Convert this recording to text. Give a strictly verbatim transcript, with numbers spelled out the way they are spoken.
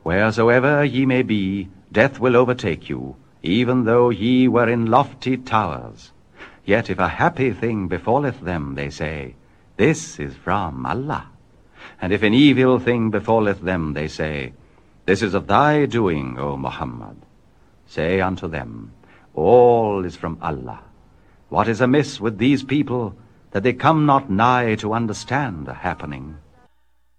Wheresoever ye may be, death will overtake you, even though ye were in lofty towers. Yet if a happy thing befalleth them, they say, This is from Allah. And if an evil thing befalleth them, they say, This is of thy doing, O Muhammad. Say unto them, All is from Allah. What is amiss with these people, that they come not nigh to understand the happening?